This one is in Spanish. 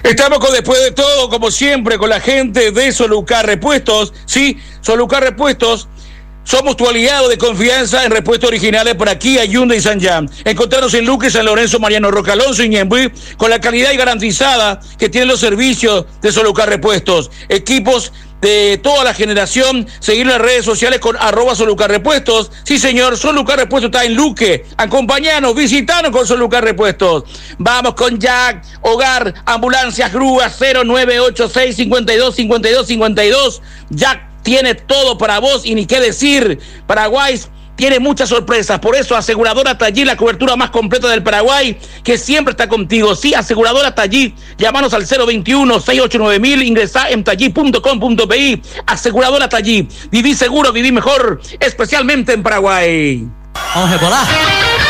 Estamos después de todo, como siempre, con la gente de Solucar Repuestos. Sí, Solucar Repuestos. Somos tu aliado de confianza en repuestos originales para Kia, Hyundai y Sanyang. Encontrarnos en Luque, San Lorenzo, Mariano Roca Alonso y Ñembuí, con la calidad y garantizada que tienen los servicios de Solucar Repuestos. Equipos de toda la generación. Seguir en las redes sociales con @Solucar Repuestos. Sí, señor, Solucar Repuestos está en Luque. Acompañanos, visitanos con Solucar Repuestos. Vamos con Jack, Hogar, Ambulancias, Grúas, 0986 52 Jack tiene todo para vos y ni qué decir. Paraguay tiene muchas sorpresas, por eso Aseguradora Tallí, la cobertura más completa del Paraguay, que siempre está contigo. Sí, Aseguradora Tallí, llámanos al 021-689-1000, ingresá en tallí.com.pi. Aseguradora Tallí, viví seguro, viví mejor, especialmente en Paraguay. Vamos a volar.